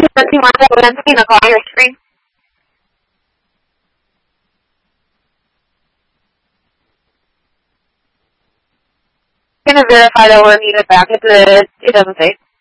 you mind opening the call your screen? I'm going to verify that we're muted back. It doesn't say.